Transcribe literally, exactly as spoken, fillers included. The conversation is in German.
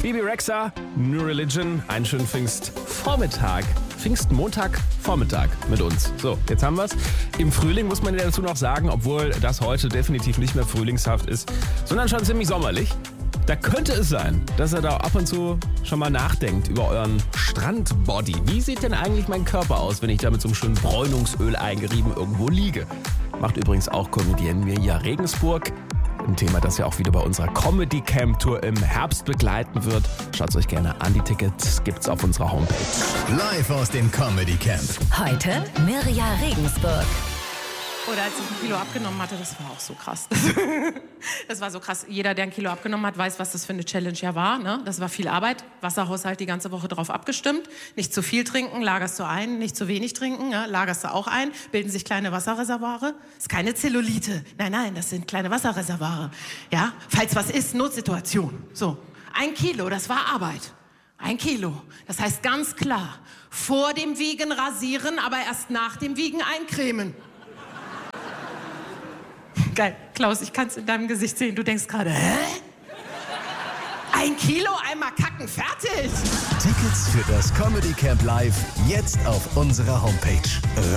Bebe Rexha, New Religion, einen schönen Pfingstvormittag. Pfingstmontag, Vormittag mit uns. So, jetzt haben wir's. Im Frühling muss man ja dazu noch sagen, obwohl das heute definitiv nicht mehr frühlingshaft ist, sondern schon ziemlich sommerlich. Da könnte es sein, dass ihr da ab und zu schon mal nachdenkt über euren Strandbody. Wie sieht denn eigentlich mein Körper aus, wenn ich da mit so einem schönen Bräunungsöl eingerieben irgendwo liege? Macht übrigens auch Comedienne Mirja Regensburg. Ein Thema, das ja auch wieder bei unserer Comedy Camp Tour im Herbst begleiten wird. Schaut euch gerne an, die Tickets gibt's auf unserer Homepage. Live aus dem Comedy Camp. Heute Mirja Regensburg. Oder als ich ein Kilo abgenommen hatte, das war auch so krass. Das war so krass. Jeder, der ein Kilo abgenommen hat, weiß, was das für eine Challenge ja war. Ne? Das war viel Arbeit. Wasserhaushalt die ganze Woche drauf abgestimmt. Nicht zu viel trinken, lagerst du ein. Nicht zu wenig trinken, ja, lagerst du auch ein. Bilden sich kleine Wasserreservoire. Ist keine Zellulite. Nein, nein, das sind kleine Wasserreservoire. Ja, falls was ist, Notsituation. So, ein Kilo, das war Arbeit. Ein Kilo. Das heißt ganz klar, vor dem Wiegen rasieren, aber erst nach dem Wiegen eincremen. Geil. Klaus, ich kann es in deinem Gesicht sehen. Du denkst gerade, hä? Ein Kilo, einmal kacken, fertig. Tickets für das Comedy Camp Live jetzt auf unserer Homepage.